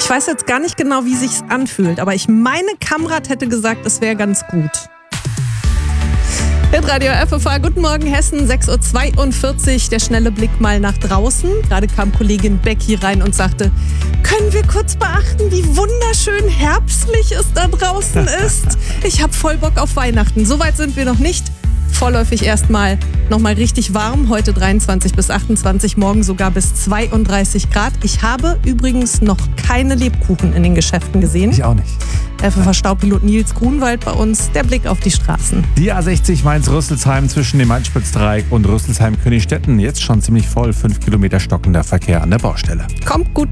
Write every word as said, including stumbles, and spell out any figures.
Ich weiß jetzt gar nicht genau, wie sich's anfühlt, aber ich meine, Kamrat hätte gesagt, es wäre ganz gut. Radio F F H, guten Morgen Hessen, sechs Uhr zweiundvierzig, der schnelle Blick mal nach draußen. Gerade kam Kollegin Becky rein und sagte, können wir kurz beachten, wie wunderschön herbstlich es da draußen ist? Ich habe voll Bock auf Weihnachten. Soweit sind wir noch nicht. Vorläufig erstmal nochmal richtig warm. Heute dreiundzwanzig bis achtundzwanzig, morgen sogar bis zweiunddreißig Grad. Ich habe übrigens noch keine Lebkuchen in den Geschäften gesehen. Ich auch nicht. F F H-Staubpilot Nils Grunwald bei uns. Der Blick auf die Straßen. Die A sechzig Mainz-Rüsselsheim zwischen dem Main-Spitz-Dreieck und Rüsselsheim-Königstetten. Jetzt schon ziemlich voll. Fünf Kilometer stockender Verkehr an der Baustelle. Kommt gut